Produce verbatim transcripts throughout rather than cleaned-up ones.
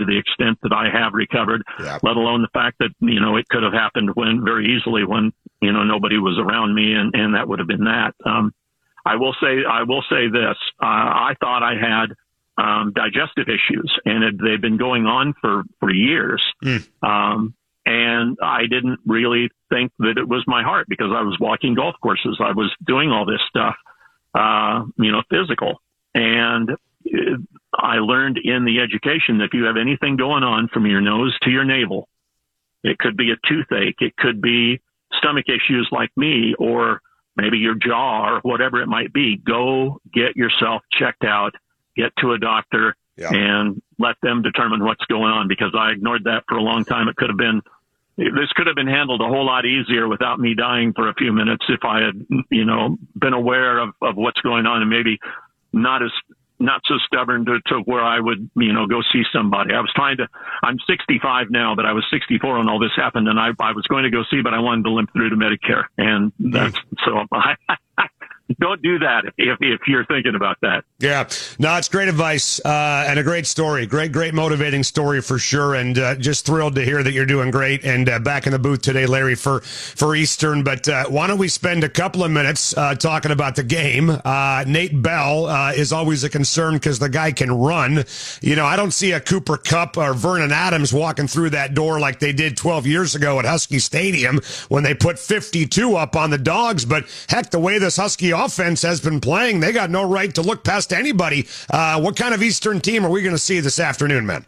the extent that I have recovered, yeah. let alone the fact that, you know, it could have happened when very easily when, you know, nobody was around me, and, and that would have been that. Um, I will say, I will say this, uh, I thought I had, um, digestive issues, and it, they've been going on for, for years. Mm. Um, and I didn't really think that it was my heart, because I was walking golf courses. I was doing all this stuff, uh, you know, physical. And it, I learned in the education that if you have anything going on from your nose to your navel, it could be a toothache, it could be stomach issues like me, or maybe your jaw, or whatever it might be, go get yourself checked out, get to a doctor, yeah. and let them determine what's going on, because I ignored that for a long time. It could have been, this could have been handled a whole lot easier without me dying for a few minutes if I had, you know, been aware of, of what's going on, and maybe not as, not so stubborn to, to where I would, you know, go see somebody. I was trying to, I'm sixty-five now, but I was sixty-four when all this happened, and I, I was going to go see, but I wanted to limp through to Medicare. And that's, so I, don't do that if, if, if you're thinking about that. Yeah, no, it's great advice, uh, and a great story. Great, great motivating story for sure. And, uh, just thrilled to hear that you're doing great, and, uh, back in the booth today, Larry, for, for Eastern. But, uh, why don't we spend a couple of minutes, uh, talking about the game? Uh, Nate Bell, uh, is always a concern because the guy can run. You know, I don't see a Cooper Kupp or Vernon Adams walking through that door like they did twelve years ago at Husky Stadium when they put fifty-two up on the Dogs. But heck, the way this Husky offense has been playing, they got no right to look past anybody. Uh, what kind of Eastern team are we going to see this afternoon, man?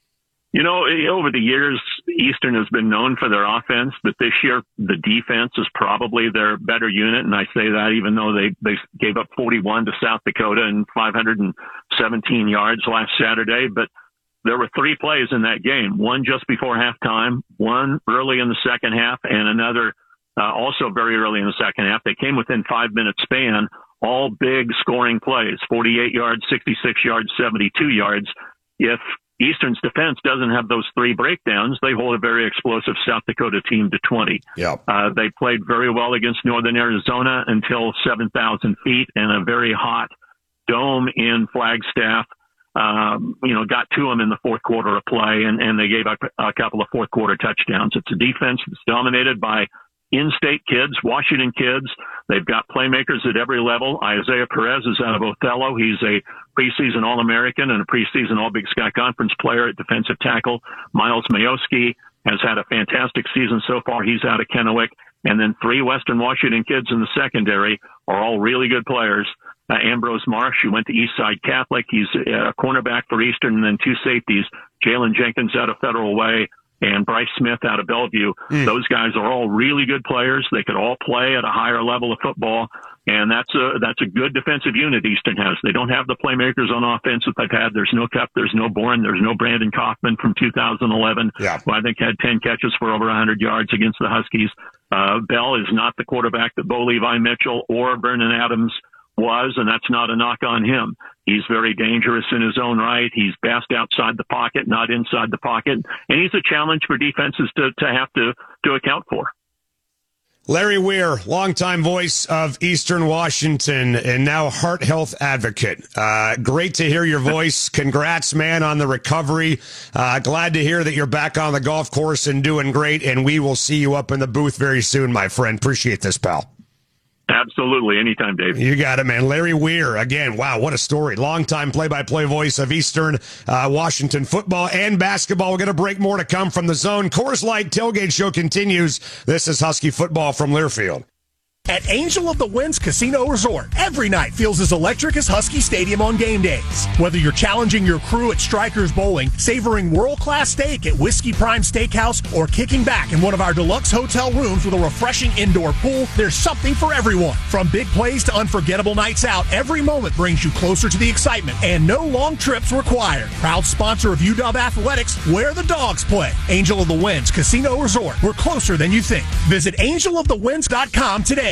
You know, over the years, Eastern has been known for their offense, but this year the defense is probably their better unit. And I say that even though they, they gave up forty-one to South Dakota and five hundred seventeen yards last Saturday. But there were three plays in that game, one just before halftime, one early in the second half, and another uh, also very early in the second half. They came within five minute span, all big scoring plays, forty-eight yards, sixty-six yards, seventy-two yards. If Eastern's defense doesn't have those three breakdowns, they hold a very explosive South Dakota team to twenty. Yep. Uh, they played very well against Northern Arizona until seven thousand feet and a very hot dome in Flagstaff. Um, you know, got to them in the fourth quarter of play, and, and they gave up a couple of fourth quarter touchdowns. It's a defense that's dominated by in-state kids, Washington kids. They've got playmakers at every level. Isaiah Perez is out of Othello. He's a preseason All-American and a preseason All-Big Sky Conference player at defensive tackle. Miles Mayoski has had a fantastic season so far. He's out of Kennewick. And then three Western Washington kids in the secondary are all really good players. Uh, Ambrose Marsh, who went to Eastside Catholic. He's a cornerback for Eastern, and then two safeties, Jalen Jenkins out of Federal Way and Bryce Smith out of Bellevue. Mm. Those guys are all really good players. They could all play at a higher level of football, and that's a that's a good defensive unit Eastern has. They don't have the playmakers on offense that they've had. There's no Kupp, there's no Bourne, there's no Brandon Kaufman from two thousand eleven, yeah. who I think had ten catches for over one hundred yards against the Huskies. Uh, Bell is not the quarterback that Bo Levi Mitchell or Vernon Adams was, and that's not a knock on him. He's very dangerous in his own right. He's best outside the pocket, not inside the pocket. And he's a challenge for defenses to, to have to, to account for. Larry Weir, longtime voice of Eastern Washington and now heart health advocate. Uh, great to hear your voice. Congrats, man, on the recovery. Uh, glad to hear that you're back on the golf course and doing great. And we will see you up in the booth very soon, my friend. Appreciate this, pal. Absolutely. Anytime, Dave. You got it, man. Larry Weir, again, wow, what a story. Longtime play-by-play voice of Eastern uh, Washington football and basketball. We're going to break more to come from the Zone. Coors Light Tailgate Show continues. This is Husky football from Learfield. At Angel of the Winds Casino Resort, every night feels as electric as Husky Stadium on game days. Whether you're challenging your crew at Strikers Bowling, savoring world-class steak at Whiskey Prime Steakhouse, or kicking back in one of our deluxe hotel rooms with a refreshing indoor pool, there's something for everyone. From big plays to unforgettable nights out, every moment brings you closer to the excitement, and no long trips required. Proud sponsor of U W Athletics, where the dogs play. Angel of the Winds Casino Resort. We're closer than you think. Visit angel of the winds dot com today.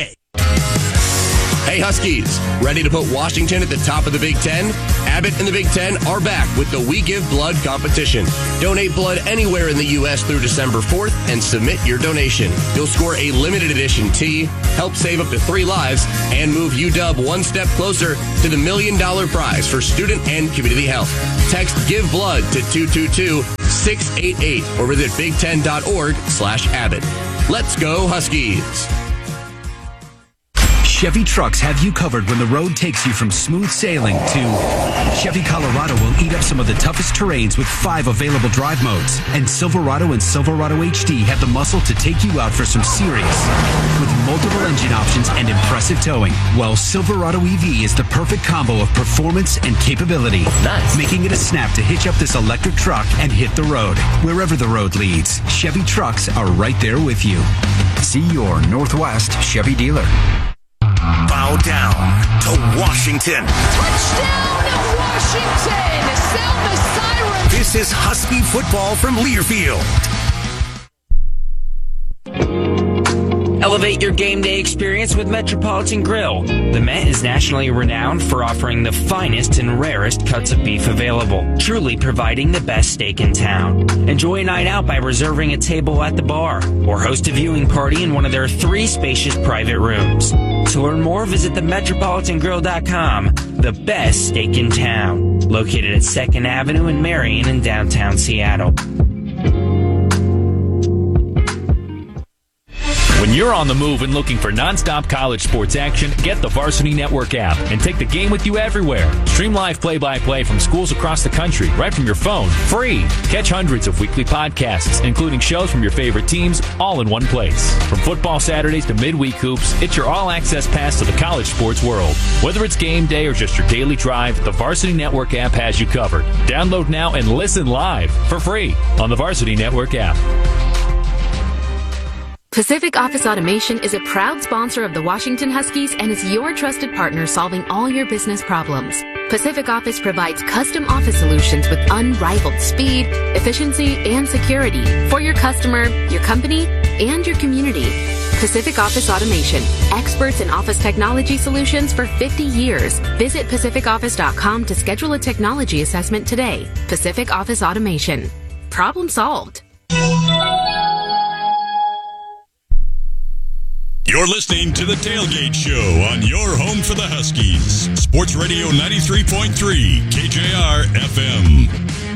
Hey Huskies, ready to put Washington at the top of the Big Ten? Abbott and the Big Ten are back with the We Give Blood competition. Donate blood anywhere in the U S through December fourth and submit your donation. You'll score a limited edition tee, help save up to three lives, and move U W one step closer to the million dollar prize for student and community health. Text Give Blood to two two two six eight eight or visit big ten dot org slash Abbott. Let's go Huskies! Chevy trucks have you covered when the road takes you from smooth sailing to Chevy Colorado will eat up some of the toughest terrains with five available drive modes. And Silverado and Silverado H D have the muscle to take you out for some serious with multiple engine options and impressive towing. Well, Silverado E V is the perfect combo of performance and capability. Nice. Making it a snap to hitch up this electric truck and hit the road. Wherever the road leads, Chevy trucks are right there with you. See your Northwest Chevy dealer. Bow down to Washington. Touchdown, Washington! Sound the siren! This is Husky football from Learfield. Elevate your game day experience with Metropolitan Grill. The Met is nationally renowned for offering the finest and rarest cuts of beef available, truly providing the best steak in town. Enjoy a night out by reserving a table at the bar, or host a viewing party in one of their three spacious private rooms. To learn more, visit the metropolitan grill dot com. The best steak in town. Located at second Avenue in Marion in downtown Seattle. When you're on the move and looking for nonstop college sports action, get the Varsity Network app and take the game with you everywhere. Stream live play-by-play from schools across the country right from your phone, free. Catch hundreds of weekly podcasts, including shows from your favorite teams, all in one place. From football Saturdays to midweek hoops, it's your all-access pass to the college sports world. Whether it's game day or just your daily drive, the Varsity Network app has you covered. Download now and listen live for free on the Varsity Network app. Pacific Office Automation is a proud sponsor of the Washington Huskies and is your trusted partner solving all your business problems. Pacific Office provides custom office solutions with unrivaled speed, efficiency, and security for your customer, your company, and your community. Pacific Office Automation, experts in office technology solutions for fifty years. Visit pacific office dot com to schedule a technology assessment today. Pacific Office Automation. Problem solved. You're listening to The Tailgate Show on your home for the Huskies. Sports Radio ninety-three point three, K J R F M.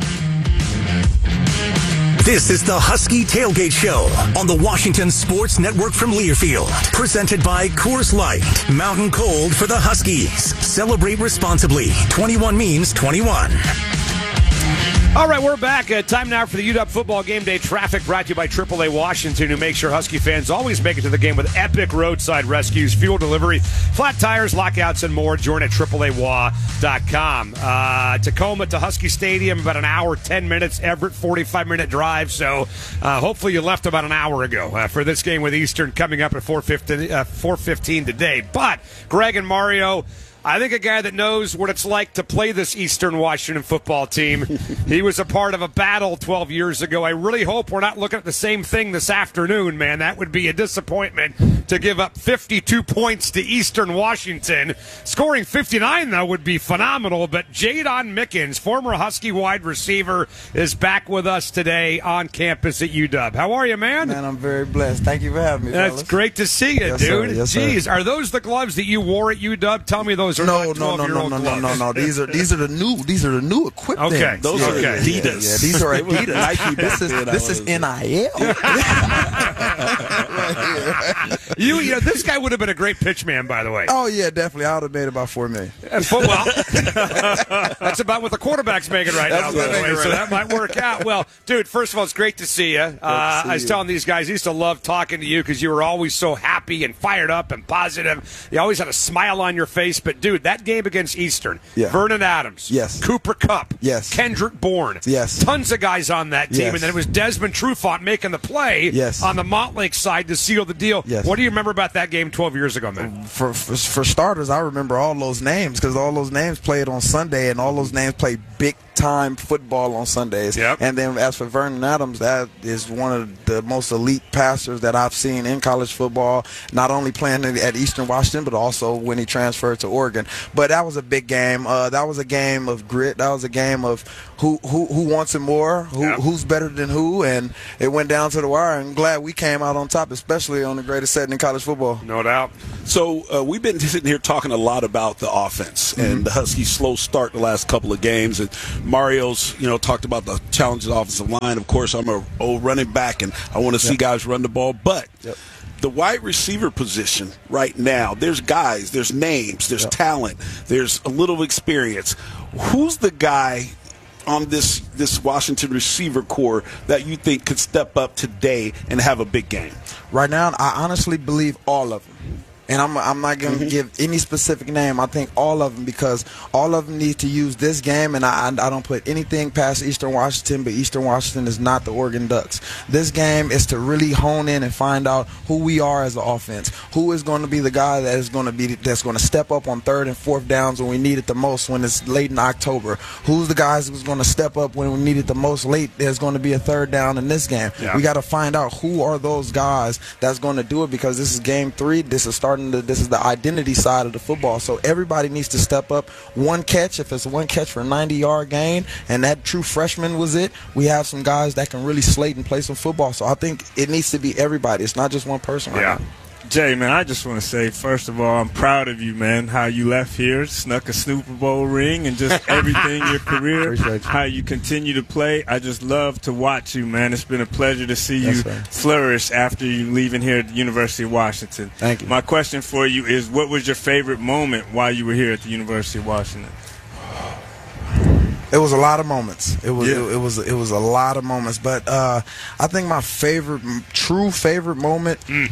This is the Husky Tailgate Show on the Washington Sports Network from Learfield. Presented by Coors Light. Mountain Cold for the Huskies. Celebrate responsibly. twenty-one means twenty-one. All right, we're back. Uh, time now for the U W Football Game Day Traffic, brought to you by triple A Washington, who makes sure Husky fans always make it to the game with epic roadside rescues, fuel delivery, flat tires, lockouts, and more. Join at triple A W A dot com. Uh, Tacoma to Husky Stadium, about an hour, ten minutes. Everett, forty-five minute drive. So uh, hopefully you left about an hour ago uh, for this game with Eastern coming up at four fifteen, uh, four fifteen today. But Greg and Mario, I think a guy that knows what it's like to play this Eastern Washington football team. He was a part of a battle twelve years ago. I really hope we're not looking at the same thing this afternoon, man. That would be a disappointment to give up fifty-two points to Eastern Washington. Scoring fifty-nine, though, would be phenomenal. But Jadon Mickens, former Husky wide receiver, is back with us today on campus at U W. How are you, man? Man, I'm very blessed. Thank you for having me, That's fellas. great to see you, yes, dude. Sir. Yes, Jeez, sir. are those the gloves that you wore at U W? Tell me those are no, not no, no, no, no, no, no, no. These are these are the new these are the new equipment. Okay, those yeah, are okay. Adidas. Yeah, yeah, these are Adidas. Nike. This is this is N I L. you, you know, this guy would have been a great pitch man, by the way. Oh yeah, definitely. I would have made about four million. And football. That's about what the quarterback's making right That's now, by the way. right So now. that might work out. Well, dude, first of all, it's great to see you. Uh, see I was you. telling these guys, I used to love talking to you because you were always so happy and fired up and positive. You always had a smile on your face. But dude, that game against Eastern, Yeah. Vernon Adams, Yes. Cooper Kupp, Yes. Kendrick Bourne, Yes. tons of guys on that team, Yes. and then it was Desmond Trufant making the play Yes. on the Montlake side to seal the deal. Yes. What do you remember about that game twelve years ago, man? For for, for starters, I remember all those names because all those names played on Sunday, and all those names played big time football on Sundays. Yep. And then as for Vernon Adams, that is one of the most elite passers that I've seen in college football, not only playing at Eastern Washington, but also when he transferred to Oregon. But that was a big game. Uh, that was a game of grit. That was a game of who who, who wants it more, who, Yep. who's better than who, and it went down to the wire. I'm glad we came out on top, especially on the greatest setting in college football. No doubt. So uh, we've been sitting here talking a lot about the offense and Mm-hmm. the Huskies' slow start the last couple of games. And Mario's, you know, talked about the challenges of the offensive line. Of course, I'm a old running back, and I want to see yep. guys run the ball. But yep. the wide receiver position right now, there's guys, there's names, there's yep. talent, there's a little experience. Who's the guy on this this Washington receiver core that you think could step up today and have a big game? Right now, I honestly believe all of them. And I'm, I'm not going to mm-hmm. give any specific name. I think all of them, because all of them need to use this game, and I, I don't put anything past Eastern Washington, but Eastern Washington is not the Oregon Ducks. This game is to really hone in and find out who we are as an offense. Who is going to be the guy that is going to be that's going to step up on third and fourth downs when we need it the most when it's late in October? Who's the guys who's going to step up when we need it the most late? There's going to be a third down in this game. Yeah. We got to find out who are those guys that's going to do it, because this is game three. This is starting to, this is the identity side of the football. So everybody needs to step up. One catch, if it's one catch for a ninety-yard gain, and that true freshman was it, we have some guys that can really slate and play some football. So I think it needs to be everybody. It's not just one person right yeah. now. Jay, man, I just want to say, first of all, I'm proud of you, man, how you left here, snuck a Super Bowl ring, and just everything, your career, how you continue to play. I just love to watch you, man. It's been a pleasure to see you yes, flourish after you leaving here at the University of Washington. Thank you. My question for you is, what was your favorite moment while you were here at the University of Washington? It was a lot of moments. It was yeah. it, it was it was a lot of moments. But uh, I think my favorite, true favorite moment. Mm.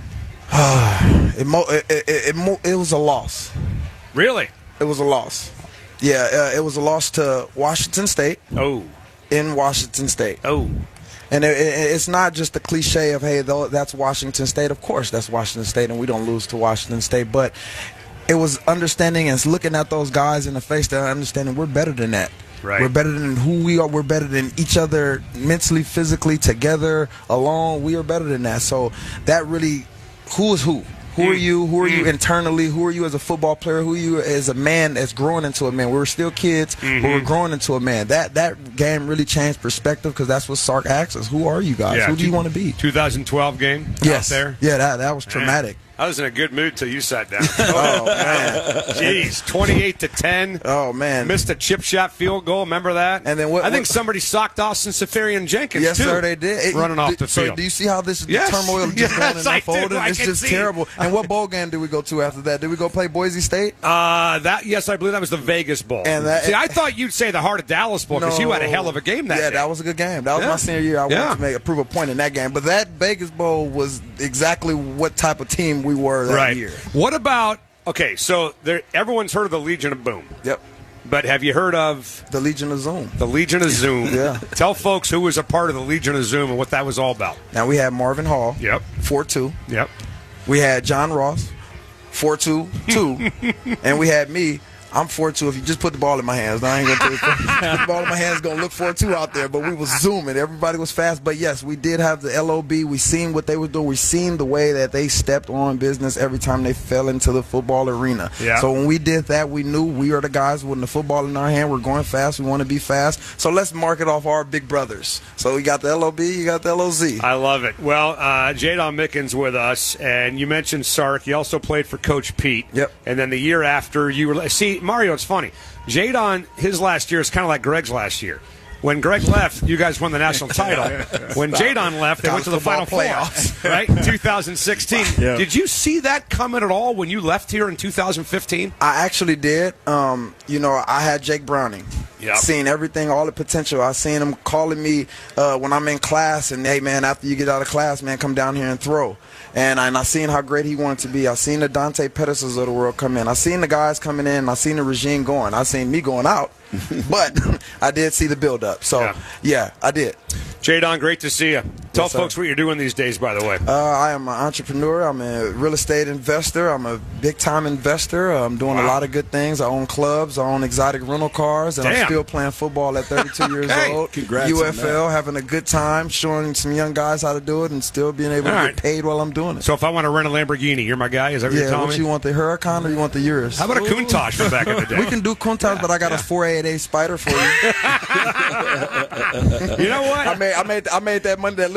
it, mo- it, it, it, it, it was a loss. Really? It was a loss. Yeah, uh, it was a loss to Washington State. Oh. In Washington State. Oh. And it, it, it's not just the cliche of, hey, though that's Washington State. Of course, that's Washington State, and we don't lose to Washington State. But it was understanding and looking at those guys in the face, that understanding we're better than that. Right. We're better than who we are. We're better than each other mentally, physically, together, alone. We are better than that. So that really, who is who? Who are you? Who are you internally? Who are you as a football player? Who are you as a man that's growing into a man? We were still kids, mm-hmm. but we're growing into a man. That that game really changed perspective, because that's what Sark asks us. Who are you guys? Yeah, who do you want to be? twenty twelve game yes. out there? Yeah, that, that was traumatic. Man. I was in a good mood till you sat down. Oh, man. Jeez, twenty-eight to ten. Oh, man. Missed a chip shot field goal. Remember that? And then what? I think what, somebody socked Austin Safarian Jenkins, yes, too. Yes, sir, they did. It, running off the so field. Do you see how this yes. turmoil just yes, going and unfolding? I It's just see. terrible. And what bowl game did we go to after that? Did we go play Boise State? Uh, that Yes, I believe that was the Vegas Bowl. And that, see, I thought you'd say the Heart of Dallas Bowl, because no, you had a hell of a game that yeah, day. that was a good game. That was yeah. my senior year. I yeah. wanted to make, prove a point in that game. But that Vegas Bowl was exactly what type of team we were that right. year. What about, okay, so there, everyone's heard of the Legion of Boom. Yep. But have you heard of the Legion of Zoom? The Legion of Zoom. yeah. Tell folks who was a part of the Legion of Zoom and what that was all about. Now, we had Marvin Hall. Yep. four two. Yep. We had John Ross. four two two. And we had me. I'm four two. If you just put the ball in my hands, I ain't gonna put the ball in my hands. Gonna look four two out there, but we was zooming. Everybody was fast. But yes, we did have the L O B. We seen what they were doing. We seen the way that they stepped on business every time they fell into the football arena. Yeah. So when we did that, we knew we are the guys with the football in our hand. We're going fast. We want to be fast. So let's mark it off our big brothers. So we got the L O B. You got the L O Z. I love it. Well, uh, Jadon Mickens with us, and you mentioned Sark. You also played for Coach Pete. Yep. And then the year after, you were see Mario. It's funny. Jadon, his last year is kind of like Greg's last year. When Greg left, you guys won the national title. When Jadon left, they went to the Final playoffs, Four, right? In two thousand sixteen. Yeah. Did you see that coming at all when you left here in two thousand fifteen? I actually did. Um, you know, I had Jake Browning. Yep. Seen everything, all the potential. I seen him calling me uh, when I'm in class, and hey, man, after you get out of class, man, come down here and throw. And I, and I seen how great he wanted to be. I seen the Dante Pettis's of the world come in. I seen the guys coming in. I seen the regime going. I seen me going out, but I did see the build up. So yeah, yeah I did. Jadon, great to see you. Tell yes, folks what you're doing these days, by the way. Uh, I am an entrepreneur. I'm a real estate investor. I'm a big-time investor. I'm doing wow. a lot of good things. I own clubs. I own exotic rental cars. And Damn. I'm still playing football at thirty-two okay. years old. Congrats U F L, on that. having a good time, showing some young guys how to do it and still being able All to right. get paid while I'm doing it. So if I want to rent a Lamborghini, you're my guy? Is that what yeah, you're telling what me? you want, the Huracan or you want the Urus? How about a Countach from back in the day? We can do Countach, yeah. but I got yeah. a four eighty-eight Spider for you. You know what? I made, I made, I made that money, that little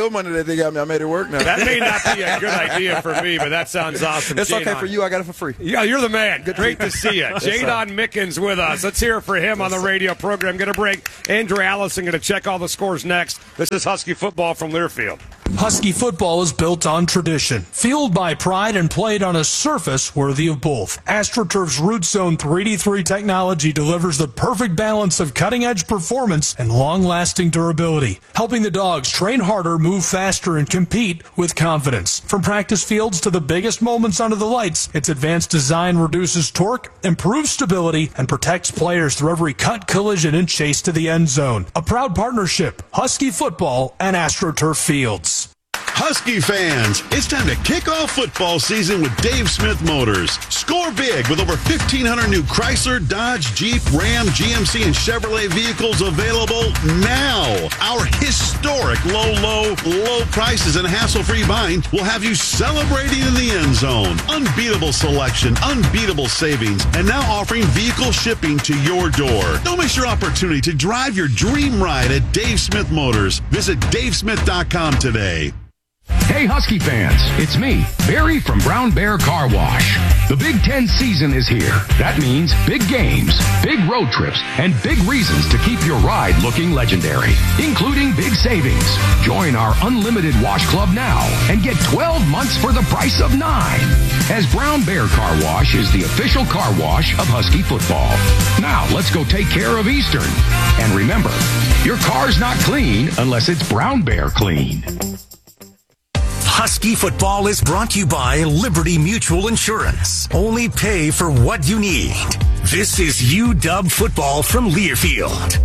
bill money that they got me. I made it work now. That may not be a good idea for me, but that sounds awesome. It's Jadon. okay for you. I got it for free. Yeah, you're the man. Good Great to see you. Jadon Mickens with us. Let's hear it for him on the radio program. Going to break. Andrew Allison going to check all the scores next. This is Husky football from Learfield. Husky football is built on tradition, fueled by pride, and played on a surface worthy of both. AstroTurf's Root Zone three D three technology delivers the perfect balance of cutting-edge performance and long-lasting durability, helping the dogs train harder, move faster, and compete with confidence. From practice fields to the biggest moments under the lights, its advanced design reduces torque, improves stability, and protects players through every cut, collision, and chase to the end zone. A proud partnership, Husky football and AstroTurf Fields. Husky fans, it's time to kick off football season with Dave Smith Motors. Score big with over fifteen hundred new Chrysler, Dodge, Jeep, Ram, G M C, and Chevrolet vehicles available now. Our historic low, low, low prices and hassle-free buying will have you celebrating in the end zone. Unbeatable selection, unbeatable savings, and now offering vehicle shipping to your door. Don't miss your opportunity to drive your dream ride at Dave Smith Motors. Visit dave smith dot com today. Hey Husky fans, it's me, Barry from Brown Bear Car Wash. The Big Ten season is here. That means big games, big road trips, and big reasons to keep your ride looking legendary, including big savings. Join our unlimited wash club now and get twelve months for the price of nine. As Brown Bear Car Wash is the official car wash of Husky football. Now let's go take care of Eastern. And remember, your car's not clean unless it's Brown Bear clean. Husky football is brought to you by Liberty Mutual Insurance. Only pay for what you need. This is U W football from Learfield.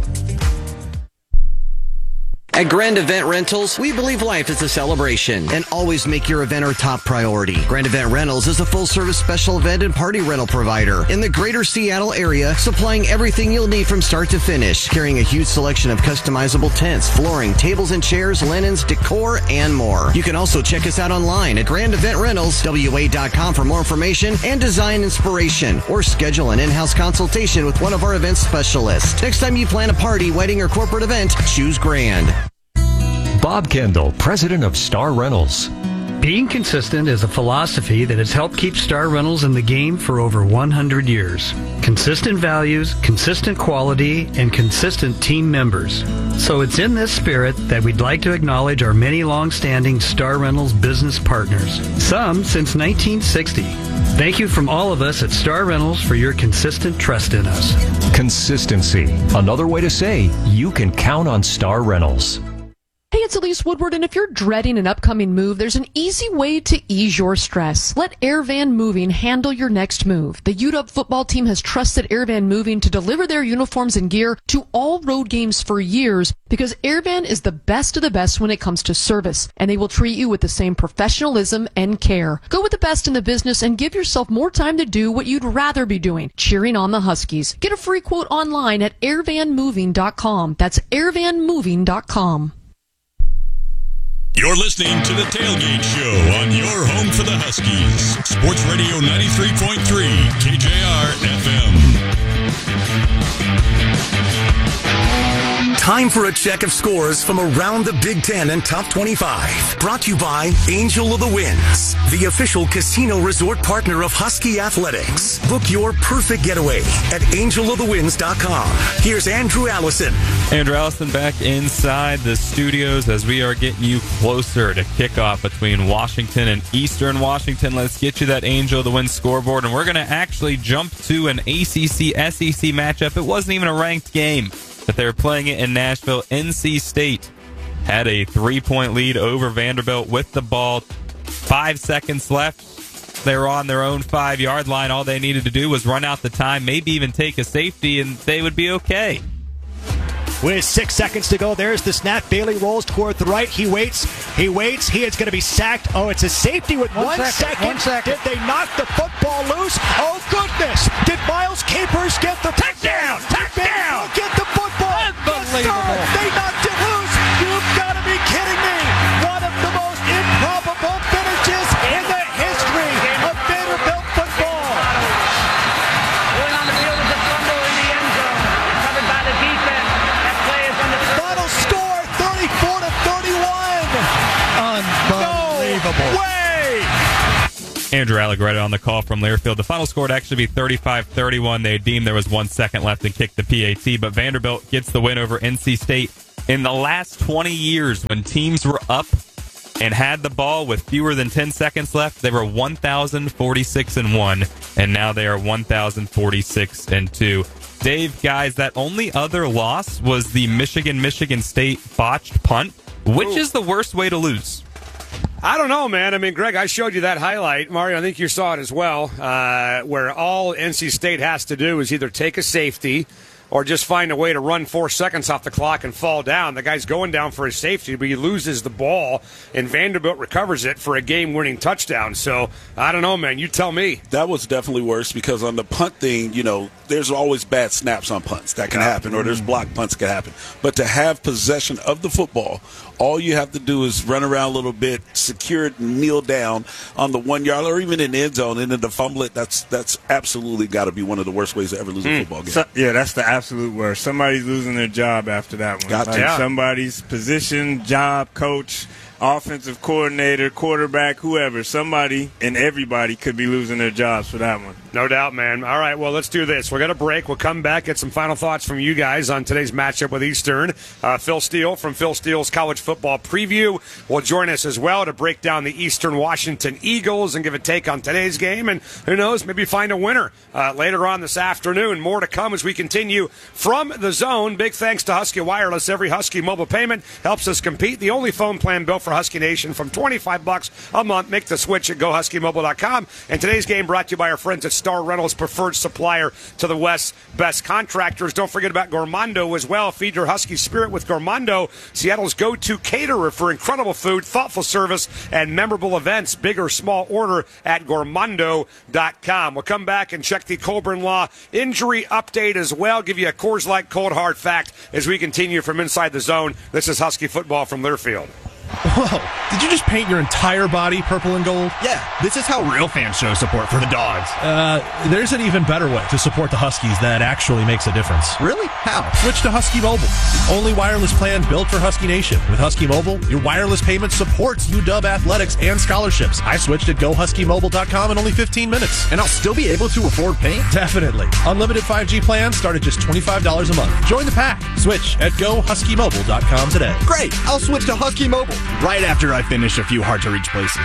At Grand Event Rentals, we believe life is a celebration and always make your event our top priority. Grand Event Rentals is a full-service special event and party rental provider in the greater Seattle area, supplying everything you'll need from start to finish, carrying a huge selection of customizable tents, flooring, tables and chairs, linens, decor, and more. You can also check us out online at Grand Event Rentals, W A dot com for more information and design inspiration, or schedule an in-house consultation with one of our event specialists. Next time you plan a party, wedding, or corporate event, choose Grand. Bob Kendall, president of Star Rentals. Being consistent is a philosophy that has helped keep Star Rentals in the game for over one hundred years. Consistent values, consistent quality, and consistent team members. So it's in this spirit that we'd like to acknowledge our many long-standing Star Rentals business partners, some since nineteen sixty. Thank you from all of us at Star Rentals for your consistent trust in us. Consistency. Another way to say you can count on Star Rentals. Hey, it's Elise Woodward, and if you're dreading an upcoming move, there's an easy way to ease your stress. Let Airvan Moving handle your next move. The U W football team has trusted Airvan Moving to deliver their uniforms and gear to all road games for years because Airvan is the best of the best when it comes to service, and they will treat you with the same professionalism and care. Go with the best in the business and give yourself more time to do what you'd rather be doing, cheering on the Huskies. Get a free quote online at airvan moving dot com. That's airvan moving dot com. You're listening to The Tailgate Show on your home for the Huskies. Sports Radio ninety-three point three, K J R F M. Time for a check of scores from around the Big Ten and Top twenty-five. Brought to you by Angel of the Winds, the official casino resort partner of Husky Athletics. Book your perfect getaway at angel of the winds dot com. Here's Andrew Allison. Andrew Allison back inside the studios as we are getting you closer to kickoff between Washington and Eastern Washington. Let's get you that Angel of the Winds scoreboard, and we're going to actually jump to an A C C S E C matchup. It wasn't even a ranked game, but they were playing it in Nashville. N C State had a three-point lead over Vanderbilt with the ball. Five seconds left. They were on their own five-yard line. All they needed to do was run out the time, maybe even take a safety, and they would be okay. With six seconds to go, there's the snap. Bailey rolls toward the right. He waits. He waits. He is going to be sacked. Oh, it's a safety with one, one, second, second. one second. Did they knock the football loose? Oh, goodness. Did Miles Capers get the touchdown? Touchdown. Get the football. Unbelievable. They knocked it loose. You've got to be kidding me. One of the most improbable finishes in the history of Vanderbilt football. Going on the field is a fumble in the end zone. Covered by the defense. That play is on the final score thirty-four to thirty-one. Unbelievable. No way! Andrew Allegretto on the call from Learfield. The final score would actually be thirty-five thirty-one. They deemed there was one second left and kicked the P A T, but Vanderbilt gets the win over N C State. In the last twenty years, when teams were up and had the ball with fewer than ten seconds left, they were one thousand forty-six and one, and now they are one thousand forty-six and two. Dave, guys, that only other loss was the Michigan-Michigan State botched punt. Which Ooh. is the worst way to lose? I don't know, man. I mean, Greg, I showed you that highlight. Mario, I think you saw it as well, uh, where all N C State has to do is either take a safety or just find a way to run four seconds off the clock and fall down. The guy's going down for his safety, but he loses the ball, and Vanderbilt recovers it for a game-winning touchdown. So, I don't know, man. You tell me. That was definitely worse because on the punt thing, you know, there's always bad snaps on punts. That can happen, or there's blocked punts that can happen. But to have possession of the football, all you have to do is run around a little bit, secure it, and kneel down on the one-yard or even in the end zone, and then to fumble it, that's, that's absolutely got to be one of the worst ways to ever lose mm. a football game. So, yeah, that's the absolute worst. Somebody's losing their job after that one. Got like to. Yeah. Somebody's position, job, coach, offensive coordinator, quarterback, whoever. Somebody and everybody could be losing their jobs for that one. No doubt, man. All right, well, let's do this. We're going to break. We'll come back, get some final thoughts from you guys on today's matchup with Eastern. Uh, Phil Steele from Phil Steele's College Football Preview will join us as well to break down the Eastern Washington Eagles and give a take on today's game. And who knows, maybe find a winner uh, later on this afternoon. More to come as we continue from the zone. Big thanks to Husky Wireless. Every Husky mobile payment helps us compete. The only phone plan built for Husky Nation from twenty-five bucks a month. Make the switch at go husky mobile dot com. And today's game brought to you by our friends at Star Rentals, preferred supplier to the West's best contractors. Don't forget about Gourmando as well. Feed your Husky spirit with Gourmando, Seattle's go-to caterer for incredible food, thoughtful service, and memorable events. Big or small order at gourmando dot com. We'll come back and check the Colburn Law injury update as well. Give you a Coors Light cold hard fact as we continue from inside the zone. This is Husky football from Learfield. Whoa, did you just paint your entire body purple and gold? Yeah, this is how real fans show support for the Dogs. Uh, there's an even better way to support the Huskies that actually makes a difference. Really? How? Switch to Husky Mobile. Only wireless plan built for Husky Nation. With Husky Mobile, your wireless payment supports U W athletics and scholarships. I switched at go husky mobile dot com in only fifteen minutes. And I'll still be able to afford paint? Definitely. Unlimited five G plans start at just twenty-five dollars a month. Join the pack. Switch at go husky mobile dot com today. Great. I'll switch to Husky Mobile right after I finish a few hard-to-reach places.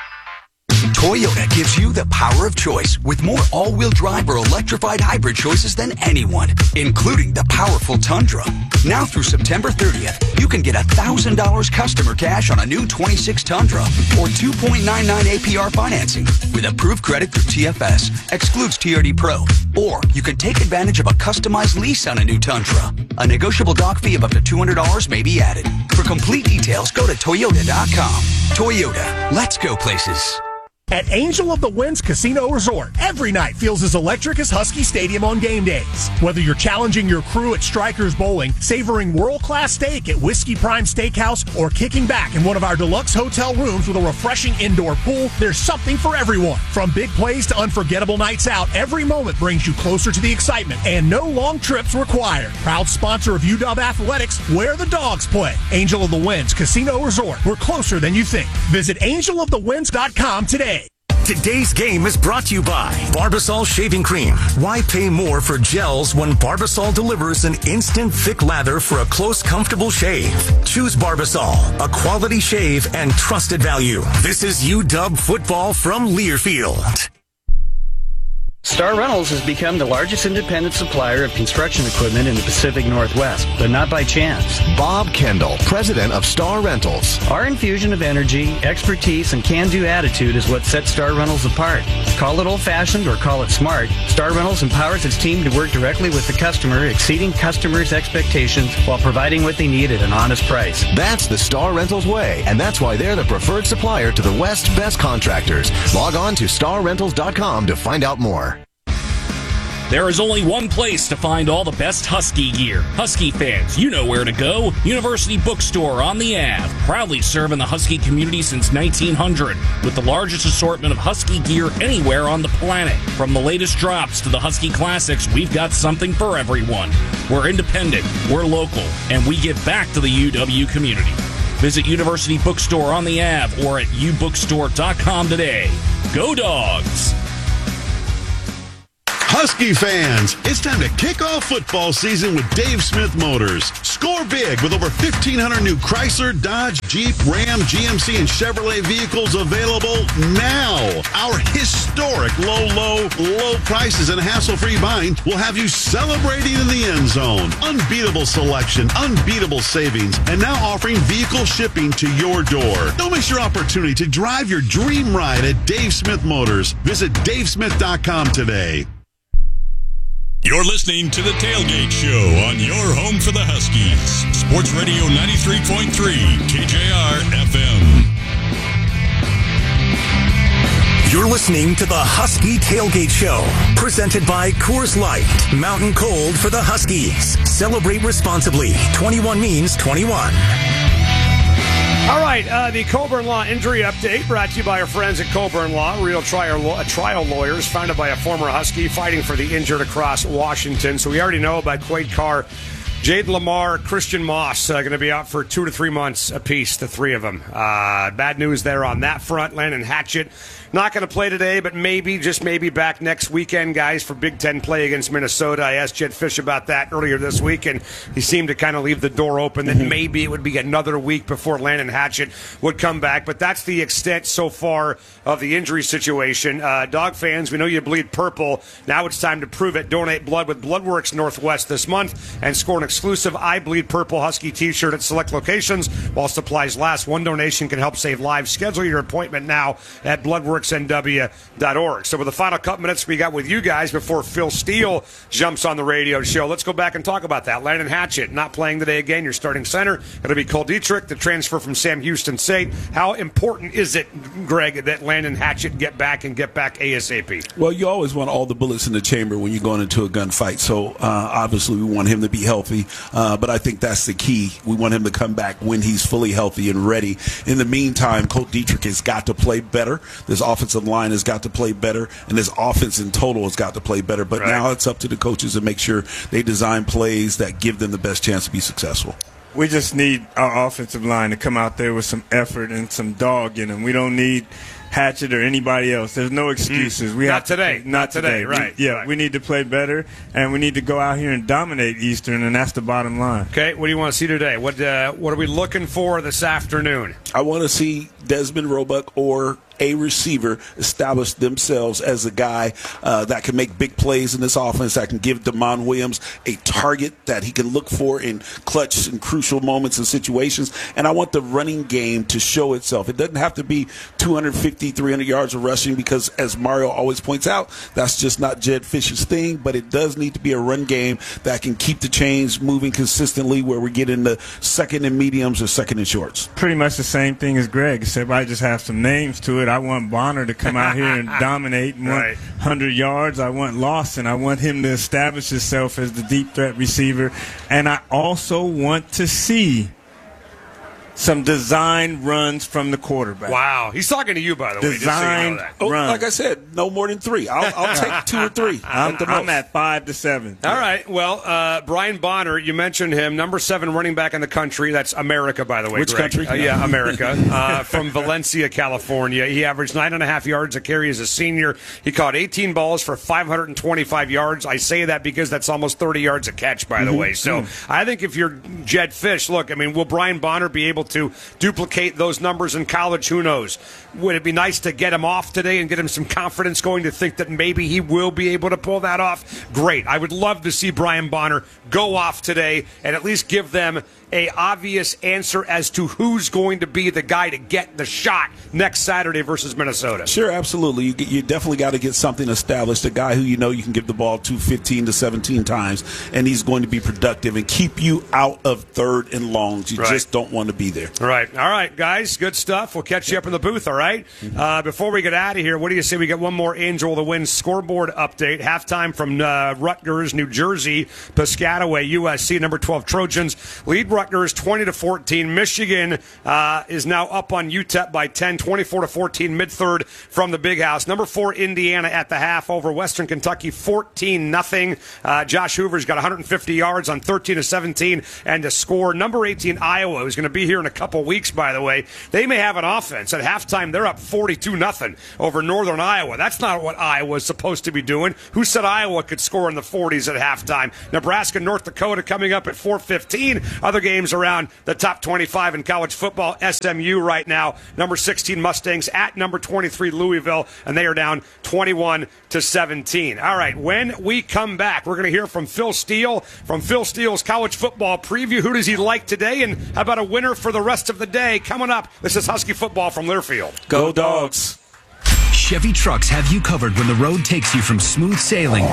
Toyota gives you the power of choice with more all-wheel drive or electrified hybrid choices than anyone, including the powerful Tundra. Now through September thirtieth, you can get one thousand dollars customer cash on a new twenty-six Tundra or two point nine nine A P R financing with approved credit through T F S, excludes T R D Pro. Or you can take advantage of a customized lease on a new Tundra. A negotiable dock fee of up to two hundred dollars may be added. For complete details, go to toyota dot com. Toyota, let's go places. At Angel of the Winds Casino Resort, every night feels as electric as Husky Stadium on game days. Whether you're challenging your crew at Strikers Bowling, savoring world-class steak at Whiskey Prime Steakhouse, or kicking back in one of our deluxe hotel rooms with a refreshing indoor pool, there's something for everyone. From big plays to unforgettable nights out, every moment brings you closer to the excitement, and no long trips required. Proud sponsor of U W Athletics, where the Dogs play. Angel of the Winds Casino Resort. We're closer than you think. Visit angel of the winds dot com today. Today's game is brought to you by Barbasol Shaving Cream. Why pay more for gels when Barbasol delivers an instant thick lather for a close, comfortable shave? Choose Barbasol, a quality shave and trusted value. This is U W football from Learfield. Star Rentals has become the largest independent supplier of construction equipment in the Pacific Northwest, but not by chance. Bob Kendall, president of Star Rentals. Our infusion of energy, expertise, and can-do attitude is what sets Star Rentals apart. Call it old-fashioned or call it smart, Star Rentals empowers its team to work directly with the customer, exceeding customers' expectations while providing what they need at an honest price. That's the Star Rentals way, and that's why they're the preferred supplier to the West's best contractors. Log on to star rentals dot com to find out more. There is only one place to find all the best Husky gear. Husky fans, you know where to go. University Bookstore on the Ave, proudly serving the Husky community since nineteen hundred, with the largest assortment of Husky gear anywhere on the planet. From the latest drops to the Husky classics, we've got something for everyone. We're independent, we're local, and we give back to the U W community. Visit University Bookstore on the app or at u bookstore dot com today. Go Dogs! Husky fans, it's time to kick off football season with Dave Smith Motors. Score big with over fifteen hundred new Chrysler, Dodge, Jeep, Ram, G M C, and Chevrolet vehicles available now. Our historic low, low, low prices and hassle-free buying will have you celebrating in the end zone. Unbeatable selection, unbeatable savings, and now offering vehicle shipping to your door. Don't miss your opportunity to drive your dream ride at Dave Smith Motors. Visit dave smith dot com today. You're listening to The Tailgate Show on your home for the Huskies. Sports Radio ninety-three point three, K J R F M. You're listening to the Husky Tailgate Show, presented by Coors Light. Mountain Cold for the Huskies. Celebrate responsibly. twenty-one means twenty-one. All right, uh, the Coburn Law injury update brought to you by our friends at Coburn Law, real trial, trial lawyers founded by a former Husky fighting for the injured across Washington. So we already know about Quade Carr, Jade Lamar, Christian Moss, uh, going to be out for two to three months apiece, the three of them. Uh, bad news there on that front. Landon Hatchett not going to play today, but maybe, just maybe, back next weekend, guys, for Big Ten play against Minnesota. I asked Jed Fish about that earlier this week, and he seemed to kind of leave the door open that maybe it would be another week before Landon Hatchett would come back. But that's the extent so far of the injury situation. Uh, dog fans, we know you bleed purple. Now it's time to prove it. Donate blood with Bloodworks Northwest this month and score an exclusive I Bleed Purple Husky t-shirt at select locations while supplies last. One donation can help save lives. Schedule your appointment now at bloodworks n w dot org. So with the final couple minutes we got with you guys before Phil Steele jumps on the radio show, let's go back and talk about that. Landon Hatchett not playing today again. Your starting center going to be Cole Dietrich, the transfer from Sam Houston State. How important is it, Greg, that Landon Hatchett get back and get back ASAP? Well, you always want all the bullets in the chamber when you're going into a gunfight. So uh, obviously we want him to be healthy, uh, but I think that's the key. We want him to come back when he's fully healthy and ready. In the meantime, Cole Dietrich has got to play better. This offensive line has got to play better, and this offense in total has got to play better. But right now it's up to the coaches to make sure they design plays that give them the best chance to be successful. We just need our offensive line to come out there with some effort and some dog in them. We don't need Hatchett or anybody else. There's no excuses. Mm. We not have today. To, not, not today. today. Right. We, yeah. Right. We need to play better, and we need to go out here and dominate Eastern, and that's the bottom line. Okay. What do you want to see today? What uh, What are we looking for this afternoon? I want to see Desmond Roebuck or a receiver establish themselves as a guy uh, that can make big plays in this offense, that can give DeMond Williams a target that he can look for in clutch and crucial moments and situations. And I want the running game to show itself. It doesn't have to be two fifty, three hundred yards of rushing because, as Mario always points out, that's just not Jed Fish's thing. But it does need to be a run game that can keep the chains moving consistently where we get into second and mediums or second and shorts. Pretty much the same thing as Greg, except I just have some names to it. I want Bonner to come out here and dominate and right. want one hundred yards. I want Lawson. I want him to establish himself as the deep threat receiver. And I also want to see some design runs from the quarterback. Wow. He's talking to you, by the way. Design just so you know run. Oh, like I said, no more than three. I'll, I'll take two or three. I'm, at the I'm most. at five to seven. All right. Well, uh, Brian Bonner, you mentioned him, number seven running back in the country. That's America, by the way. Which Greg. country? Uh, yeah, America. uh, from Valencia, California. He averaged nine and a half yards a carry as a senior. He caught eighteen balls for five hundred twenty-five yards. I say that because that's almost thirty yards a catch, by Mm-hmm. the way. So mm-hmm. I think if you're Jed Fish, look, I mean, will Brian Bonner be able to duplicate those numbers in college? Who knows? Would it be nice to get him off today and get him some confidence going to think that maybe he will be able to pull that off? Great. I would love to see Brian Bonner go off today and at least give them a obvious answer as to who's going to be the guy to get the shot next Saturday versus Minnesota. Sure, absolutely. You, you definitely got to get something established, a guy who you know you can give the ball to fifteen to seventeen times, and he's going to be productive and keep you out of third and longs. You right. just don't want to be there. Right. All right, guys. Good stuff. We'll catch you up in the booth, all right? Mm-hmm. Uh, before we get out of here, what do you say we get one more Angel of the Wind scoreboard update? Halftime from uh, Rutgers, New Jersey, Piscataway, U S C, number twelve Trojans. Lead Rutgers twenty to fourteen. Michigan uh, is now up on U T E P by ten, twenty-four to fourteen, mid-third from the Big House. Number four, Indiana at the half over Western Kentucky, fourteen nothing. Uh, Josh Hoover's got one hundred fifty yards on thirteen to seventeen and to score. Number eighteen, Iowa, who's going to be here in a couple weeks, by the way. They may have an offense. At halftime, they're up forty-two nothing over Northern Iowa. That's not what Iowa's supposed to be doing. Who said Iowa could score in the forties at halftime? Nebraska, North Dakota coming up at four fifteen. Other games around the top twenty-five in college football. S M U right now, number sixteen Mustangs at number twenty-three Louisville, and they are down twenty-one to seventeen. All right, when we come back, we're going to hear from Phil Steele from Phil Steele's college football preview. Who does he like today, and how about a winner for the rest of the day? Coming up, this is Husky football from Learfield. Go Dogs. Chevy trucks have you covered when the road takes you from smooth sailing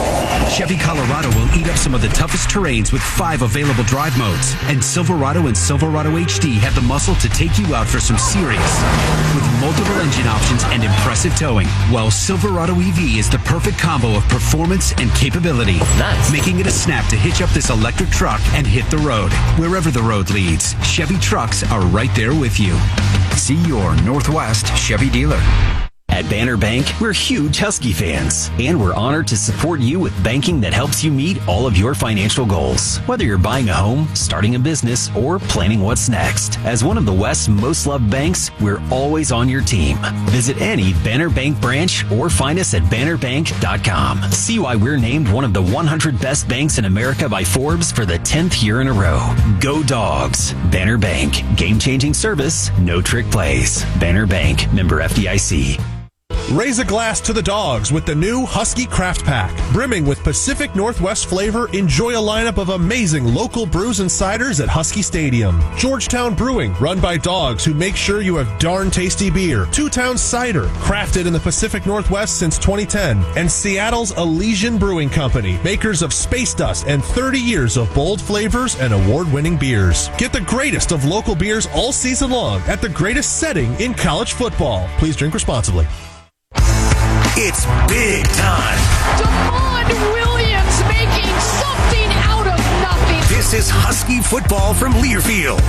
to Chevy Colorado will eat up some of the toughest terrains with five available drive modes. And Silverado and Silverado H D have the muscle to take you out for some serious with multiple engine options and impressive towing. While Silverado E V is the perfect combo of performance and capability. Nice. Making it a snap to hitch up this electric truck and hit the road. Wherever the road leads, Chevy trucks are right there with you. See your Northwest Chevy dealer. At Banner Bank, we're huge Husky fans, and we're honored to support you with banking that helps you meet all of your financial goals. Whether you're buying a home, starting a business, or planning what's next. As one of the West's most loved banks, we're always on your team. Visit any Banner Bank branch or find us at banner bank dot com. See why we're named one of the one hundred best banks in America by Forbes for the tenth year in a row. Go Dogs. Banner Bank. Game-changing service, no trick plays. Banner Bank. Member F D I C. Raise a glass to the Dogs with the new Husky Craft Pack. Brimming with Pacific Northwest flavor, enjoy a lineup of amazing local brews and ciders at Husky Stadium. Georgetown Brewing, run by dogs who make sure you have darn tasty beer. Two Town Cider, crafted in the Pacific Northwest since twenty ten. And Seattle's Elysian Brewing Company, makers of Space Dust and thirty years of bold flavors and award-winning beers. Get the greatest of local beers all season long at the greatest setting in college football. Please drink responsibly. It's big time. DeMond Williams making something out of nothing. This is Husky football from Learfield.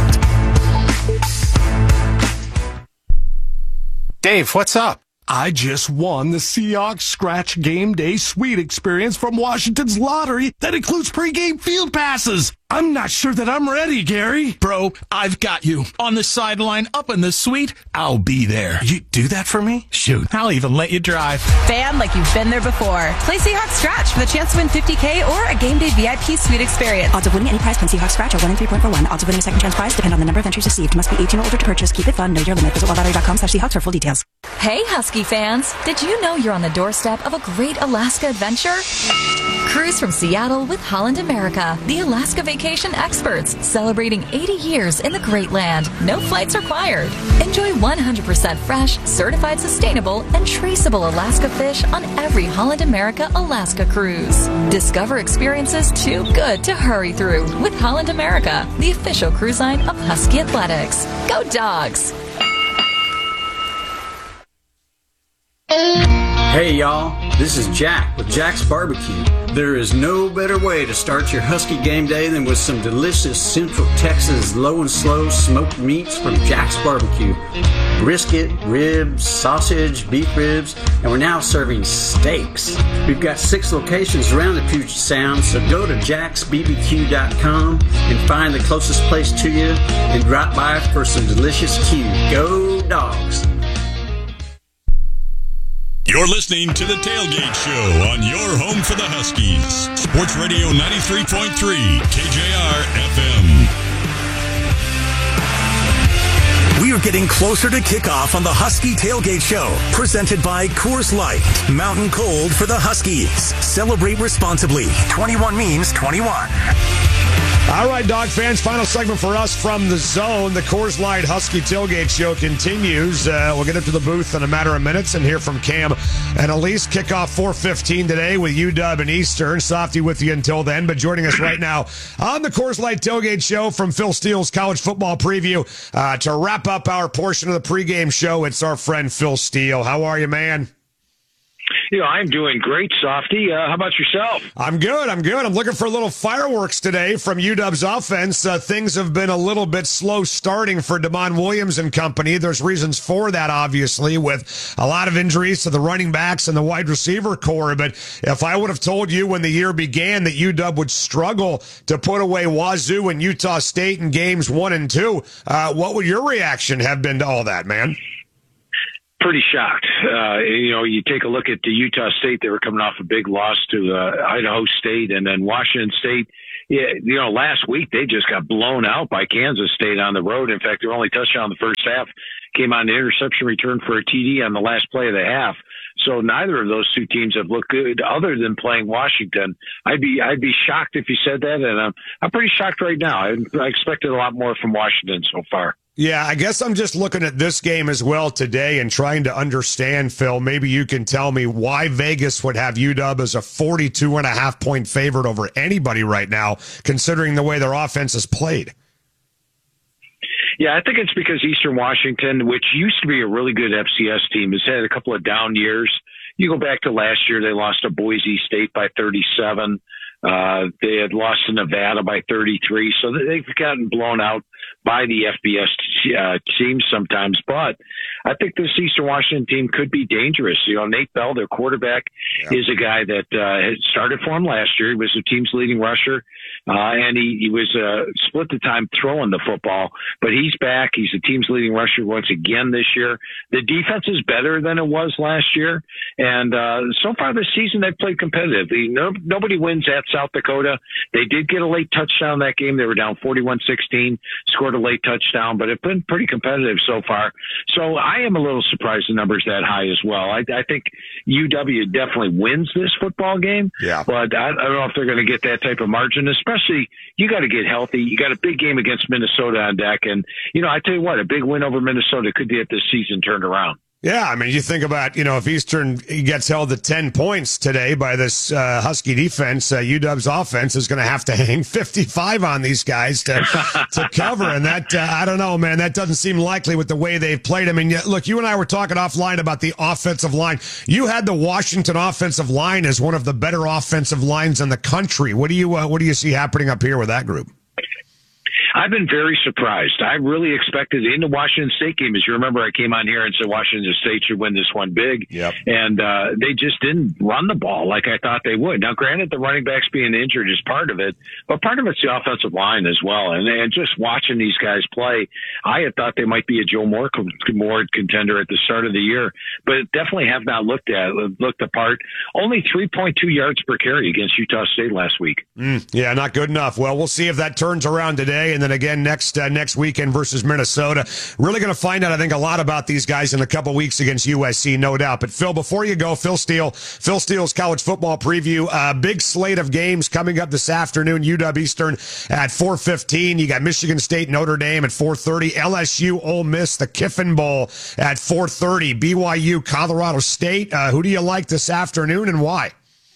Dave, what's up? I just won the Seahawks Scratch Game Day Suite experience from Washington's lottery that includes pregame field passes. I'm not sure that I'm ready, Gary. Bro, I've got you. On the sideline, up in the suite, I'll be there. You do that for me? Shoot, I'll even let you drive. Fan like you've been there before. Play Seahawks Scratch for the chance to win fifty K or a Game Day V I P Suite experience. Odds of winning any prize from Seahawks Scratch are one in three point four one. Odds of winning a second chance prize depend on the number of entries received. Must be eighteen or older to purchase. Keep it fun. Know your limit. Visit wild lottery dot com slash Seahawks for full details. Hey, Husky fans. Did you know you're on the doorstep of a great Alaska adventure? Cruise from Seattle with Holland America, the Alaska vacation experts, celebrating eighty years in the Great Land. No flights required. Enjoy one hundred percent fresh, certified sustainable, and traceable Alaska fish on every Holland America Alaska cruise. Discover experiences too good to hurry through with Holland America, the official cruise line of Husky Athletics. Go Dogs! Hey y'all, this is Jack with Jack's Barbecue. There is no better way to start your Husky game day than with some delicious Central Texas low and slow smoked meats from Jack's Barbecue. Brisket, ribs, sausage, beef ribs, and we're now serving steaks. We've got six locations around the Puget Sound, so go to jacks b b q dot com and find the closest place to you and drop by for some delicious Q. Go Dogs! You're listening to The Tailgate Show on your home for the Huskies. Sports Radio ninety-three point three, K J R F M. We are getting closer to kickoff on the Husky Tailgate Show, presented by Coors Light. Mountain Cold for the Huskies. Celebrate responsibly. twenty-one means twenty-one. All right, Dog fans, final segment for us from the zone. The Coors Light Husky Tailgate Show continues. Uh, we'll get up to the booth in a matter of minutes and hear from Cam and Elise. Kickoff four fifteen today with U W and Eastern. Softy with you until then, but joining us right now on the Coors Light Tailgate Show from Phil Steele's college football preview uh, to wrap up our portion of the pregame show. It's our friend Phil Steele. How are you, man? You know, I'm doing great, Softy. Uh, how about yourself? I'm good. I'm good. I'm looking for a little fireworks today from U W's offense. Uh, things have been a little bit slow starting for Damon Williams and company. There's reasons for that, obviously, with a lot of injuries to the running backs and the wide receiver core. But if I would have told you when the year began that U W would struggle to put away Wazoo and Utah State in games one and two, uh, what would your reaction have been to all that, man? Pretty shocked. Uh, you know, you take a look at the Utah State, they were coming off a big loss to uh, Idaho State, and then Washington State. Yeah, you know, last week they just got blown out by Kansas State on the road. In fact, their only touchdown in the first half came on the interception return for a T D on the last play of the half. So neither of those two teams have looked good other than playing Washington. I'd be I'd be shocked if you said that, and I'm, I'm pretty shocked right now. I, I expected a lot more from Washington so far. Yeah, I guess I'm just looking at this game as well today and trying to understand, Phil, maybe you can tell me why Vegas would have U W as a forty-two and a half point favorite over anybody right now, considering the way their offense is played. Yeah, I think it's because Eastern Washington, which used to be a really good F C S team, has had a couple of down years. You go back to last year, they lost to Boise State by thirty-seven. Uh, they had lost to Nevada by thirty-three. So they've gotten blown out by the F B S uh, teams sometimes. But I think this Eastern Washington team could be dangerous. You know, Nate Bell, their quarterback, yeah. is a guy that uh, had started for him last year. He was the team's leading rusher, uh, and he, he was uh, split the time throwing the football. But he's back. He's the team's leading rusher once again this year. The defense is better than it was last year. And uh, so far this season, they've played competitive. No, nobody wins at South Dakota. They did get a late touchdown that game. They were down forty-one sixteen, scored a late touchdown, but it's been pretty competitive so far. So I am a little surprised the number's that high as well. I, I think U W definitely wins this football game, yeah. but I, I don't know if they're going to get that type of margin, especially you got to get healthy. You got a big game against Minnesota on deck, and, you know, I tell you what, a big win over Minnesota could get this season turned around. Yeah, I mean, you think about, you know, if Eastern gets held to ten points today by this uh, Husky defense, uh, U W's offense is going to have to hang fifty-five on these guys to to cover. And that, uh, I don't know, man, that doesn't seem likely with the way they've played. I mean, look, you and I were talking offline about the offensive line. You had the Washington offensive line as one of the better offensive lines in the country. What do you, uh, what do you see happening up here with that group? I've been very surprised. I really expected in the Washington State game, as you remember, I came on here and said Washington State should win this one big. Yep. And uh, they just didn't run the ball like I thought they would. Now, granted, the running backs being injured is part of it, but part of it's the offensive line as well. And, and just watching these guys play, I had thought they might be a Joe Moore, Moore contender at the start of the year, but definitely have not looked at looked apart. Only three point two yards per carry against Utah State last week. Mm, yeah, not good enough. Well, we'll see if that turns around today. And then again next uh, next weekend versus Minnesota. Really going to find out, I think, a lot about these guys in a couple weeks against U S C, no doubt. But Phil, before you go, Phil Steele, Phil Steele's college football preview. Uh, big slate of games coming up this afternoon. U W Eastern at four fifteen. You got Michigan State, Notre Dame at four thirty. L S U, Ole Miss, the Kiffin Bowl at four thirty. B Y U, Colorado State. Uh, who do you like this afternoon and why?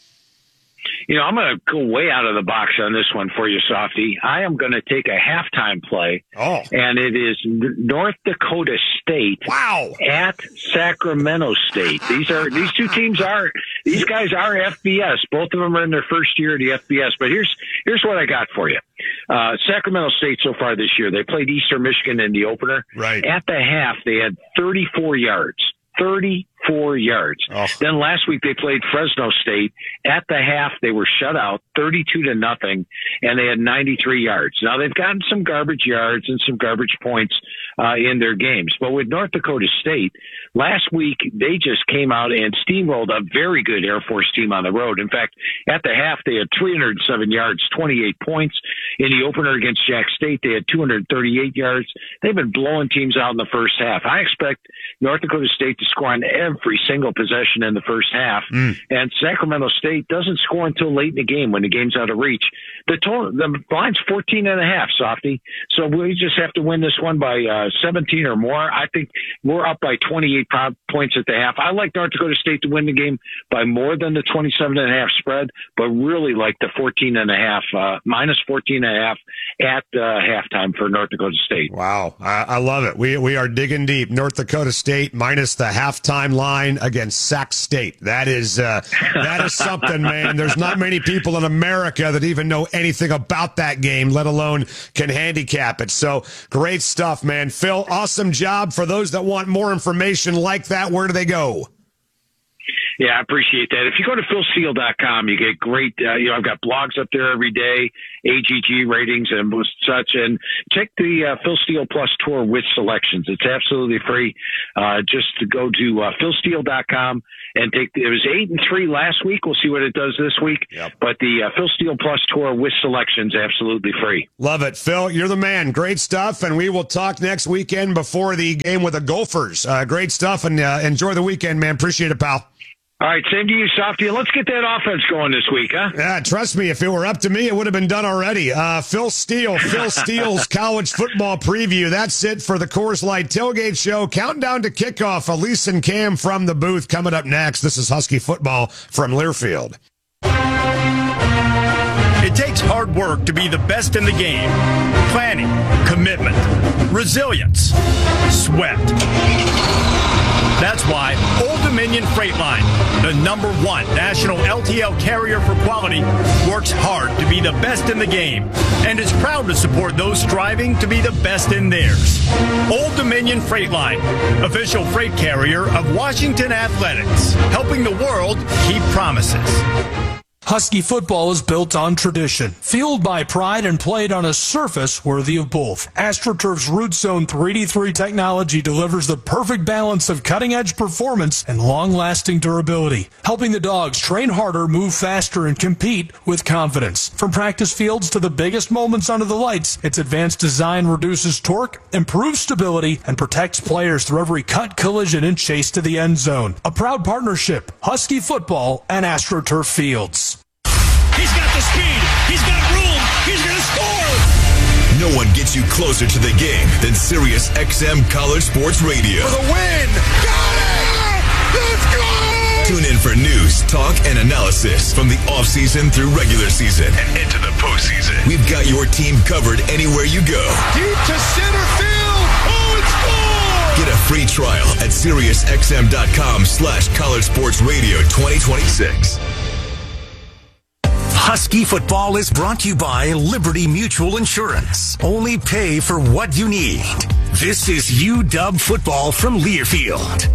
You know, I'm going to go way out of the box on this one for you, Softy. I am going to take a halftime play. Oh. And it is North Dakota State. Wow. At Sacramento State. These are, these two teams are, these guys are F B S. Both of them are in their first year at the F B S. But here's, here's what I got for you. Uh, Sacramento State so far this year, they played Eastern Michigan in the opener. Right. At the half, they had thirty-four yards. thirty-four yards. Oh. Then last week they played Fresno State. At the half, they were shut out thirty-two to nothing, and they had ninety-three yards. Now they've gotten some garbage yards and some garbage points uh, in their games. But with North Dakota State, last week they just came out and steamrolled a very good Air Force team on the road. In fact, at the half, they had three hundred seven yards, twenty-eight points. In the opener against Jack State, they had two hundred thirty-eight yards. They've been blowing teams out in the first half. I expect North Dakota State to score on every single possession in the first half. Mm. And Sacramento State doesn't score until late in the game when the game's out of reach. The total, the line's fourteen and a half, Softy. So we just have to win this one by uh, seventeen or more. I think we're up by twenty-eight points at the half. I like North Dakota State to win the game by more than the twenty-seven and a half spread, but really like the fourteen and a half, uh, minus fourteen and a half at uh, halftime for North Dakota State. Wow. I, I love it. We, we are digging deep. North Dakota State minus the halftime line. line against Sac State. That is uh, that is something, man. There's not many people in America that even know anything about that game, let alone can handicap it. So great stuff, man. Phil, awesome job. For those that want more information like that, where do they go? Yeah, I appreciate that. If you go to phil steele dot com, you get great, uh, you know, I've got blogs up there every day, A G G ratings and such. And check the uh, Phil Steele Plus Tour with selections. It's absolutely free. Uh, just to go to uh, phil steele dot com and take, it was eight and three last week. We'll see what it does this week. Yep. But the uh, Phil Steele Plus Tour with selections, absolutely free. Love it. Phil, you're the man. Great stuff. And we will talk next weekend before the game with the Gophers. Uh, great stuff. And uh, enjoy the weekend, man. Appreciate it, pal. All right, same to you, Softy. Let's get that offense going this week, huh? Yeah, trust me, if it were up to me, it would have been done already. Uh, Phil Steele, Phil Steele's college football preview. That's it for the Coors Light Tailgate Show. Countdown to kickoff. Elise and Cam from the booth coming up next. This is Husky football from Learfield. It takes hard work to be the best in the game. Planning, commitment, resilience, sweat. That's why Old Dominion Freight Line, the number one national L T L carrier for quality, works hard to be the best in the game and is proud to support those striving to be the best in theirs. Old Dominion Freight Line, official freight carrier of Washington Athletics, helping the world keep promises. Husky football is built on tradition, fueled by pride, and played on a surface worthy of both. AstroTurf's Root Zone three D three technology delivers the perfect balance of cutting-edge performance and long-lasting durability, helping the dogs train harder, move faster, and compete with confidence. From practice fields to the biggest moments under the lights, its advanced design reduces torque, improves stability, and protects players through every cut, collision, and chase to the end zone. A proud partnership, Husky football and AstroTurf Fields. He's got the speed. He's got room. He's going to score. No one gets you closer to the game than Sirius X M College Sports Radio. For the win. Got it. Let's go. Tune in for news, talk, and analysis from the offseason through regular season and into the postseason. We've got your team covered anywhere you go. Deep to center field. Oh, it's scored. Get a free trial at SiriusXM.com slash College Sports Radio twenty twenty-six. Husky football is brought to you by Liberty Mutual Insurance. Only pay for what you need. This is U W football from Learfield.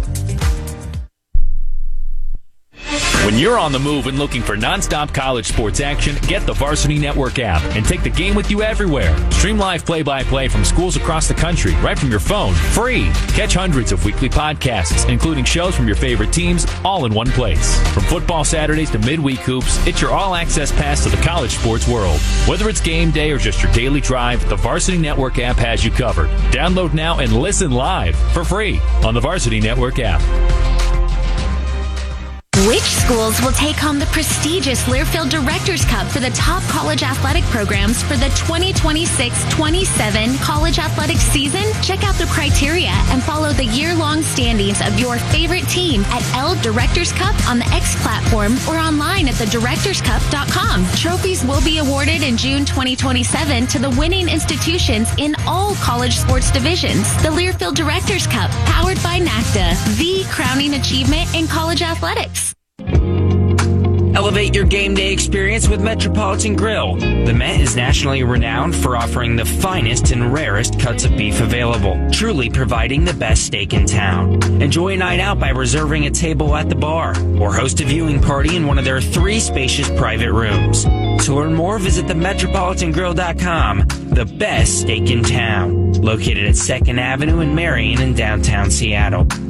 When you're on the move and looking for nonstop college sports action, get the Varsity Network app and take the game with you everywhere. Stream live play-by-play from schools across the country right from your phone, free. Catch hundreds of weekly podcasts, including shows from your favorite teams, all in one place. From football Saturdays to midweek hoops, it's your all-access pass to the college sports world. Whether it's game day or just your daily drive, the Varsity Network app has you covered. Download now and listen live for free on the Varsity Network app. Which schools will take home the prestigious Learfield Directors Cup for the top college athletic programs for the twenty twenty-six twenty-seven college athletics season? Check out the criteria and follow the year-long standings of your favorite team at L Directors Cup on the X platform or online at the directors cup dot com. Trophies will be awarded in June twenty twenty-seven to the winning institutions in all college sports divisions. The Learfield Directors Cup, powered by NACDA, the crowning achievement in college athletics. Elevate your game day experience with Metropolitan Grill. The Met is nationally renowned for offering the finest and rarest cuts of beef available, truly providing the best steak in town. Enjoy a night out by reserving a table at the bar, or host a viewing party in one of their three spacious private rooms. To learn more, visit the metropolitan grill dot com. The best steak in town. Located at second Avenue in Marion in downtown Seattle.